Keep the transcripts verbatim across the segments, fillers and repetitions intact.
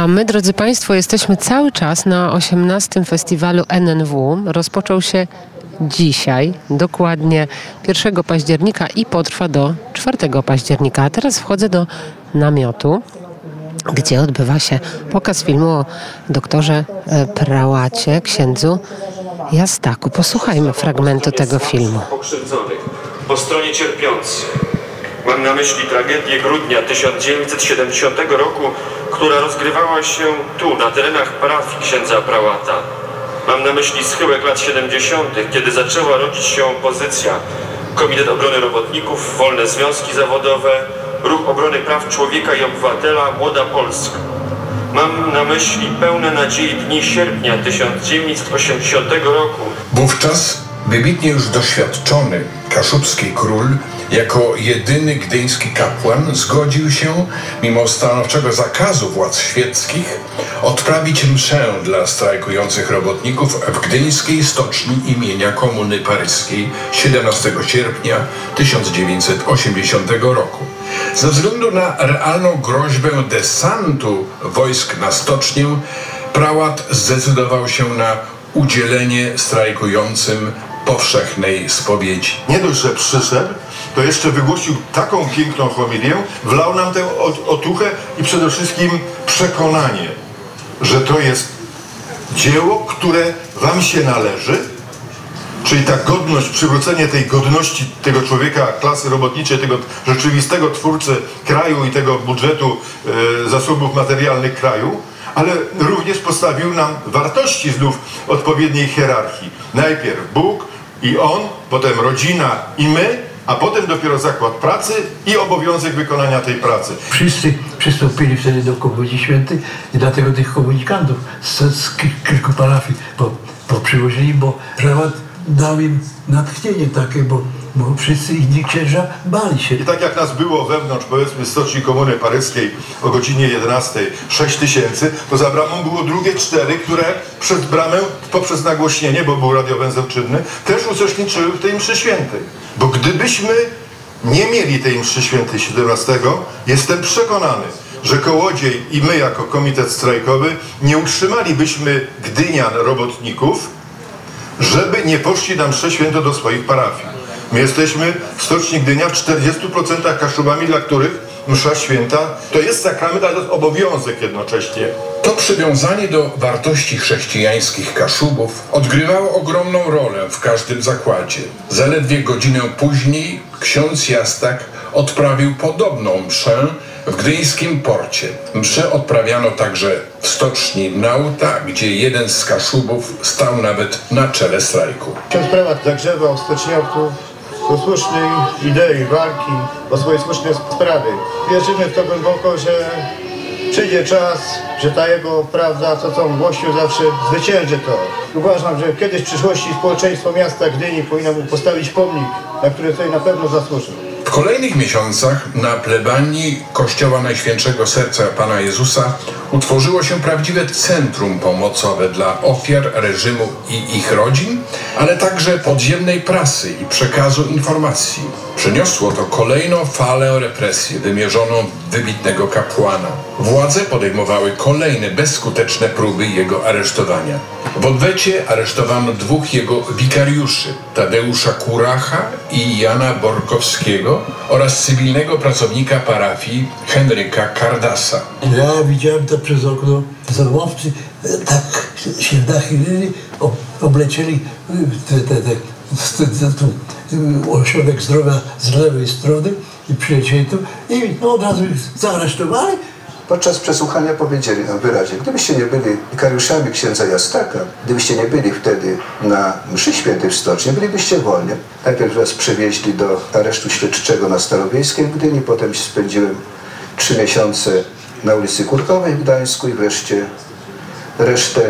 A my, drodzy Państwo, jesteśmy cały czas na osiemnastym festiwalu N N W. Rozpoczął się dzisiaj, dokładnie pierwszego października i potrwa do czwartego października. A teraz wchodzę do namiotu, gdzie odbywa się pokaz filmu o doktorze Prałacie, księdzu Jastaku. Posłuchajmy fragmentu tego filmu. Pokrzywdzonych, po stronie cierpiących. Mam na myśli tragedię grudnia tysiąc dziewięćset siedemdziesiątego roku, która rozgrywała się tu, na terenach parafii księdza Prałata. Mam na myśli schyłek lat siedemdziesiątych, kiedy zaczęła rodzić się opozycja. Komitet Obrony Robotników, wolne związki zawodowe, Ruch Obrony Praw Człowieka i Obywatela, Młoda Polska. Mam na myśli pełne nadziei dni sierpnia tysiąc dziewięćset osiemdziesiątego roku. Wówczas wybitnie już doświadczony kaszubski król jako jedyny gdyński kapłan zgodził się, mimo stanowczego zakazu władz świeckich, odprawić mszę dla strajkujących robotników w gdyńskiej stoczni imienia Komuny Paryskiej siedemnastego sierpnia tysiąc dziewięćset osiemdziesiątego roku. Ze względu na realną groźbę desantu wojsk na stocznię, prałat zdecydował się na udzielenie strajkującym powszechnej spowiedzi. Nie dość, że przyszedł, to jeszcze wygłosił taką piękną homilię, wlał nam tę otuchę i przede wszystkim przekonanie, że to jest dzieło, które wam się należy, czyli ta godność, przywrócenie tej godności tego człowieka, klasy robotniczej, tego rzeczywistego twórcy kraju i tego budżetu e, zasobów materialnych kraju, ale również postawił nam wartości znów odpowiedniej hierarchii. Najpierw Bóg i On, potem rodzina i my, a potem dopiero zakład pracy i obowiązek wykonania tej pracy. Wszyscy przystąpili wtedy do Komunii Świętej i dlatego tych komunikantów z, z kilku parafii po, po przyłożyli, bo prałat dał im natchnienie takie, bo, bo wszyscy inni księża bali się. I tak jak nas było wewnątrz, powiedzmy, stoczni Komuny Paryskiej o godzinie jedenastej sześć tysięcy, to za bramą było drugie cztery, które przed bramę poprzez nagłośnienie, bo był radiowęzeł czynny, też uczestniczyły w tej mszy świętej. Bo gdybyśmy nie mieli tej mszy świętej siedemnastego, jestem przekonany, że Kołodziej i my jako komitet strajkowy nie utrzymalibyśmy gdynian robotników, żeby nie poszli na mszę świętą do swoich parafii. My jesteśmy w Stoczni Gdynia w czterdziestu procentach kaszubami, dla których msza święta to jest sakrament, ale to jest obowiązek jednocześnie. To przywiązanie do wartości chrześcijańskich Kaszubów odgrywało ogromną rolę w każdym zakładzie. Zaledwie godzinę później ksiądz Jastak odprawił podobną mszę w gdyńskim porcie. Mszę odprawiano także w stoczni Nauta, gdzie jeden z Kaszubów stał nawet na czele strajku. Ksiądz prałat zagrzewał stoczniowców do słusznej idei walki o swoje słuszne sprawy. Wierzymy w to głęboko, że przyjdzie czas, że ta jego prawda, to co on głosił zawsze, zwycięży to. Uważam, że kiedyś w przyszłości społeczeństwo miasta Gdyni powinno mu postawić pomnik, na który sobie na pewno zasłużył. W kolejnych miesiącach na plebanii Kościoła Najświętszego Serca Pana Jezusa utworzyło się prawdziwe centrum pomocowe dla ofiar reżimu i ich rodzin, ale także podziemnej prasy i przekazu informacji. Przyniosło to kolejną falę represji wymierzoną w wybitnego kapłana. Władze podejmowały kolejne bezskuteczne próby jego aresztowania. W odwecie aresztowano dwóch jego wikariuszy, Tadeusza Kuracha i Jana Borkowskiego, oraz cywilnego pracownika parafii Henryka Kardasa. Ja widziałem to przez okno, załowcy tak się nachylili, oblecieli te, te, te, te, te, te, ośrodek zdrowia z lewej strony i przylecieli tu i no, od razu ich zaaresztowali. Podczas przesłuchania powiedzieli nam wyraźnie, gdybyście nie byli wikariuszami księdza Jastaka, gdybyście nie byli wtedy na mszy świętej w stoczni, bylibyście wolni. Najpierw was przewieźli do aresztu śledczego na Starowiejskiej w Gdyni, potem spędziłem trzy miesiące na ulicy Kurkowej w Gdańsku i wreszcie resztę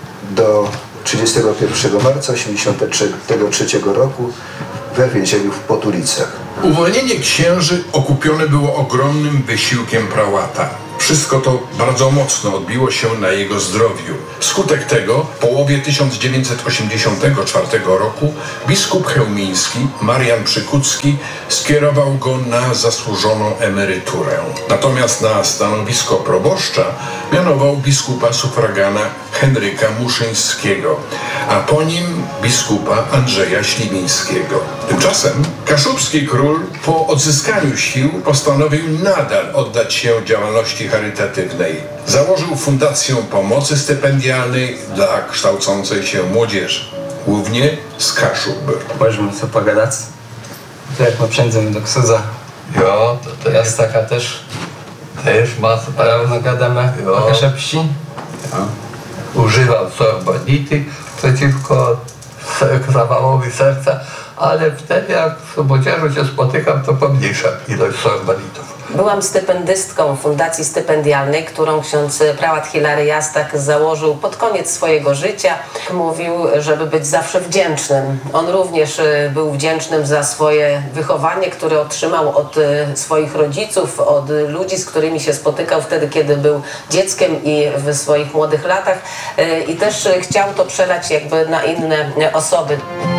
do trzydziestego pierwszego marca tysiąc dziewięćset osiemdziesiątego trzeciego roku we więzieniu w Potulicach. Uwolnienie księży okupione było ogromnym wysiłkiem prałata. Wszystko to bardzo mocno odbiło się na jego zdrowiu. Wskutek tego w połowie tysiąc dziewięćset osiemdziesiątego czwartego roku biskup chełmiński Marian Przykucki skierował go na zasłużoną emeryturę. Natomiast na stanowisko proboszcza mianował biskupa sufragana Henryka Muszyńskiego, a po nim biskupa Andrzeja Śliwińskiego. Tymczasem kaszubski król po odzyskaniu sił postanowił nadal oddać się działalności charytatywnej. Założył Fundację Pomocy Stypendialnej dla kształcącej się młodzieży, głównie z Kaszub. Możemy sobie pogadać. To jak my przejdziemy do księdza. Jo, to, to jest taka też, też ma Pełno gadamy o Kaszepsi. Używał sorbonity przeciwko zawałowi serca, ale wtedy jak w młodzieżu się spotykam, to pomniejszam ilość sorbonitów. Byłam stypendystką Fundacji Stypendialnej, którą ksiądz prałat Hilary Jastak założył pod koniec swojego życia. Mówił, żeby być zawsze wdzięcznym. On również był wdzięcznym za swoje wychowanie, które otrzymał od swoich rodziców, od ludzi, z którymi się spotykał wtedy, kiedy był dzieckiem i w swoich młodych latach. I też chciał to przelać jakby na inne osoby.